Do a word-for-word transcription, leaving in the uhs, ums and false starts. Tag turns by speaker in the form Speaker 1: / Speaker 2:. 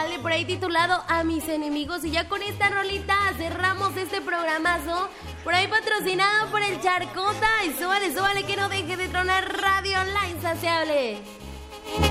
Speaker 1: Insaciable, por ahí titulado A mis enemigos. Y ya con esta rolita cerramos este programazo, por ahí patrocinado por el Charcota. Y súbale, súbale que no deje de tronar Radio La Insaciable.